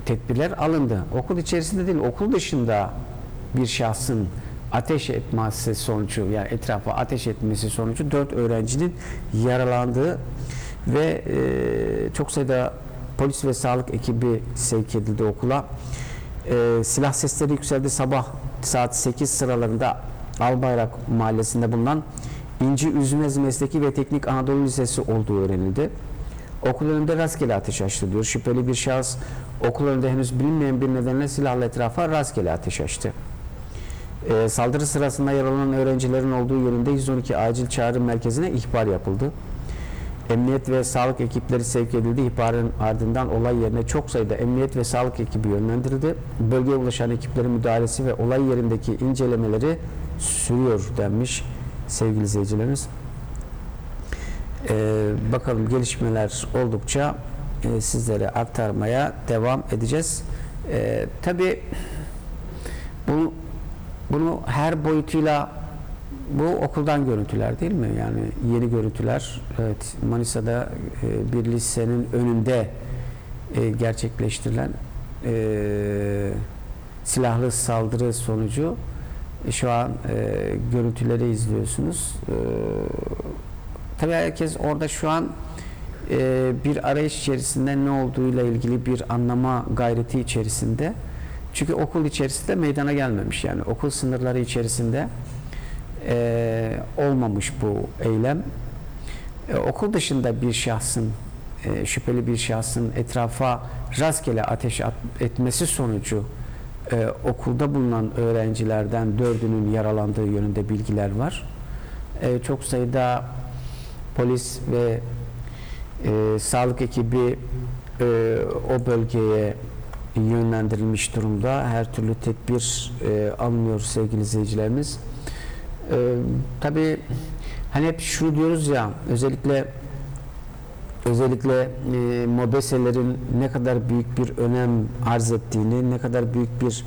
tedbirler alındı. Okul içerisinde değil, okul dışında bir şahsın ateş etmesi sonucu, yani etrafa ateş etmesi sonucu 4 öğrencinin yaralandığı ve çok sayıda polis ve sağlık ekibi sevk edildi okula. Silah sesleri yükseldi. Sabah saat 8 sıralarında Albayrak Mahallesi'nde bulunan İnci Üzmez Mesleki ve Teknik Anadolu Lisesi olduğu öğrenildi. Okul önünde rastgele ateş açtı diyor. Şüpheli bir şahıs okul önünde henüz bilinmeyen bir nedenle silahla etrafa rastgele ateş açtı. Saldırı sırasında yaralanan öğrencilerin olduğu yönünde 112 acil çağrı merkezine ihbar yapıldı. Emniyet ve sağlık ekipleri sevk edildi. İhbarın ardından olay yerine çok sayıda emniyet ve sağlık ekibi yönlendirildi. Bölgeye ulaşan ekiplerin müdahalesi ve olay yerindeki incelemeleri sürüyor denmiş sevgili izleyicilerimiz. Bakalım gelişmeler oldukça sizlere aktarmaya devam edeceğiz. Tabii bunu her boyutuyla, bu okuldan görüntüler değil mi? Yani yeni görüntüler. Evet, Manisa'da bir lisenin önünde gerçekleştirilen silahlı saldırı sonucu şu an görüntüleri izliyorsunuz. Tabii herkes orada şu an bir arayış içerisinde, ne olduğuyla ilgili bir anlama gayreti içerisinde. Çünkü okul içerisinde meydana gelmemiş, yani okul sınırları içerisinde olmamış bu eylem. Okul dışında bir şahsın, şüpheli bir şahsın etrafa rastgele ateş etmesi sonucu okulda bulunan öğrencilerden 4'ünün yaralandığı yönünde bilgiler var. Çok sayıda polis ve sağlık ekibi o bölgeye yönlendirilmiş durumda. Her türlü tedbir alınıyor sevgili izleyicilerimiz. Tabii hani hep şunu diyoruz ya, özellikle MOBESE'lerin ne kadar büyük bir önem arz ettiğini, ne kadar büyük bir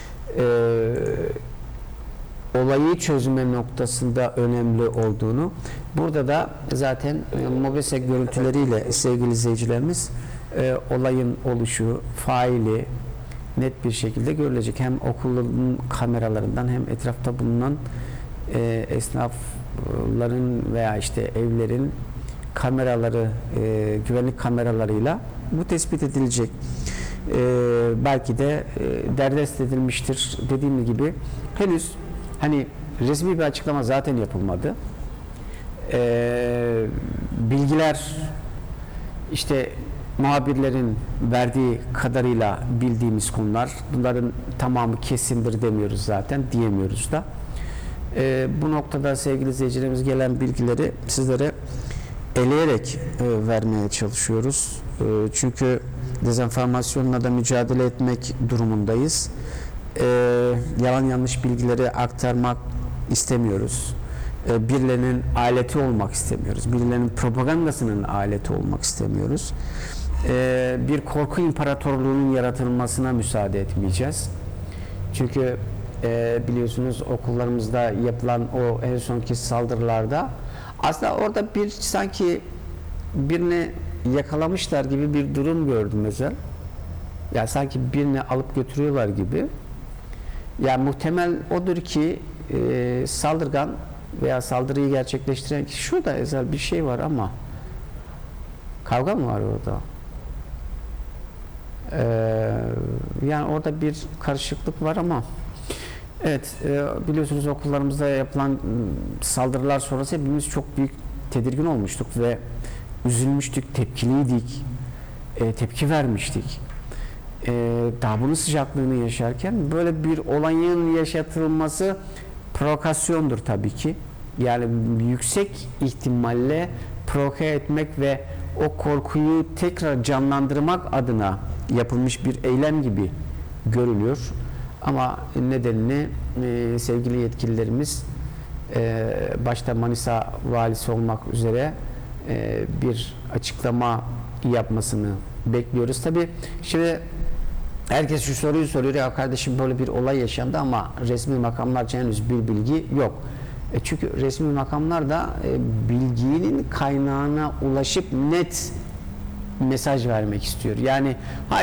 olayı çözme noktasında önemli olduğunu, burada da zaten MOBESE görüntüleriyle sevgili izleyicilerimiz olayın oluşu, faili net bir şekilde görülecek. Hem okulun kameralarından hem etrafta bulunan esnafların veya işte evlerin kameraları, güvenlik kameralarıyla bu tespit edilecek. Belki de derdest edilmiştir. Dediğim gibi henüz hani resmi bir açıklama zaten yapılmadı. Bilgiler işte muhabirlerin verdiği kadarıyla bildiğimiz konular. Bunların tamamı kesindir demiyoruz zaten, diyemiyoruz da. Bu noktada sevgili izleyicilerimiz gelen bilgileri sizlere eleyerek vermeye çalışıyoruz. Çünkü dezenformasyonla da mücadele etmek durumundayız. Yalan yanlış bilgileri aktarmak istemiyoruz. Birilerinin aleti olmak istemiyoruz. Birilerinin propagandasının aleti olmak istemiyoruz. Bir korku imparatorluğunun yaratılmasına müsaade etmeyeceğiz. Çünkü biliyorsunuz okullarımızda yapılan o en sonki saldırılarda aslında orada bir sanki birini yakalamışlar gibi bir durum gördüm mesela. Ya sanki birini alıp götürüyorlar gibi. Ya muhtemel odur ki saldırgan veya saldırıyı gerçekleştiren kişi, şurada özel bir şey var ama kavga mı var orada? Yani orada bir karışıklık var ama evet, biliyorsunuz okullarımızda yapılan saldırılar sonrası hepimiz çok büyük tedirgin olmuştuk ve üzülmüştük, tepkiliydik, tepki vermiştik. Daha bunun sıcaklığını yaşarken böyle bir olayın yaşatılması provokasyondur tabii ki. Yani yüksek ihtimalle provoke etmek ve o korkuyu tekrar canlandırmak adına yapılmış bir eylem gibi görülüyor. Ama nedenini sevgili yetkililerimiz başta Manisa valisi olmak üzere bir açıklama yapmasını bekliyoruz. Tabii şimdi herkes şu soruyu soruyor, ya kardeşim böyle bir olay yaşandı ama resmi makamlarca henüz bir bilgi yok. Çünkü resmi makamlar da bilginin kaynağına ulaşıp net mesaj vermek istiyor. Yani